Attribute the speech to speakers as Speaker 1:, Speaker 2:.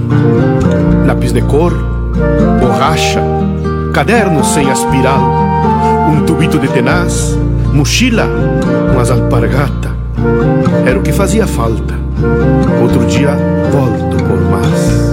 Speaker 1: Lápis de cor, borracha, caderno sem aspiral, um tubito de tenaz, mochila, umas alpargata. Era o que fazia falta. Outro dia volto por mais.